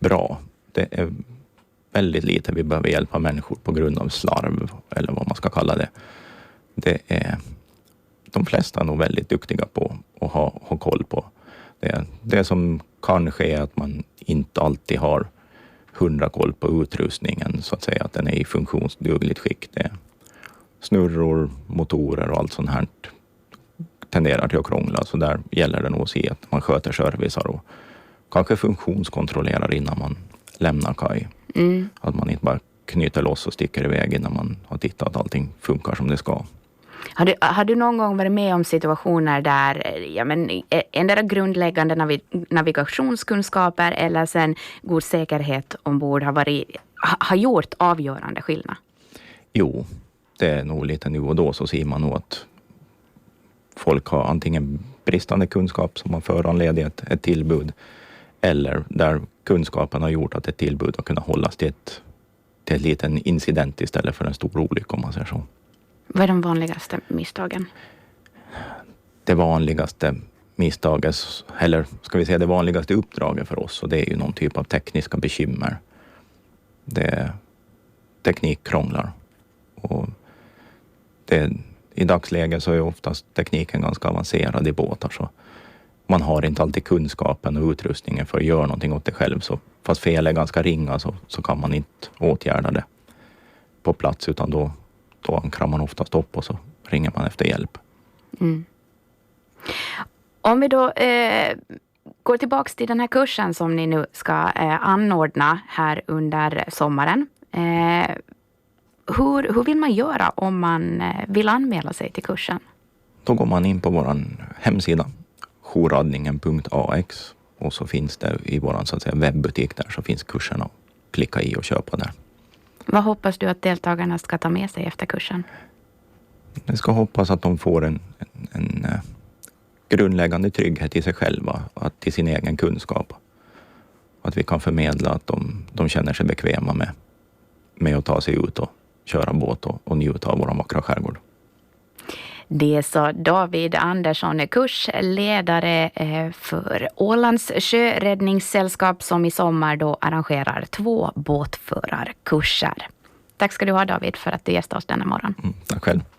bra. Det är väldigt lite vi behöver hjälpa människor på grund av slarv eller vad man ska kalla det. De flesta är nog väldigt duktiga på att ha koll på. Det som kan ske är att man inte alltid har 100 koll på utrustningen, så att säga, att den är i funktionsdugligt skick. Det är snurror, motorer och allt sånt här tenderar till att krångla, så där gäller det nog att se att man sköter servicer och kanske funktionskontrollerar innan man lämnar kaj. Att man inte bara knyter loss och sticker iväg innan man har tittat att allting funkar som det ska. Har du någon gång varit med om situationer där ändå grundläggande navigationskunskaper eller sen god säkerhet ombord har gjort avgörande skillnad? Jo, det är nog lite nu och då, så ser man nog att folk har antingen bristande kunskap som har föranlett ett tillbud, eller där kunskapen har gjort att ett tillbud har kunnat hållas till en liten incident istället för en stor olycka, om man säger så. Vad är de vanligaste misstagen? Det vanligaste misstaget, eller ska vi säga det vanligaste uppdraget för oss, och det är ju någon typ av tekniska bekymmer. Teknik krånglar. Och i dagsläget så är oftast tekniken ganska avancerad i båtar, så man har inte alltid kunskapen och utrustningen för att göra någonting åt det själv. Så fast fel är ganska ringa så kan man inte åtgärda det på plats, utan då ankrar man oftast upp och så ringer man efter hjälp. Om vi då går tillbaka till den här kursen som ni nu ska anordna här under sommaren. Hur vill man göra om man vill anmäla sig till kursen? Då går man in på vår hemsida jourradningen.ax, och så finns det i vår, så att säga, webbutik där, så finns kurserna att klicka i och köpa där. Vad hoppas du att deltagarna ska ta med sig efter kursen? Jag ska hoppas att de får en grundläggande trygghet i sig själva, till sin egen kunskap. Att vi kan förmedla att de känner sig bekväma med att ta sig ut och köra båt och njuta av vår vackra skärgård. Det sa David Andersson, kursledare för Ålands sjöräddningssällskap, som i sommar då arrangerar 2 båtförarkurser. Tack ska du ha, David, för att du gästade oss denna morgon. Tack själv.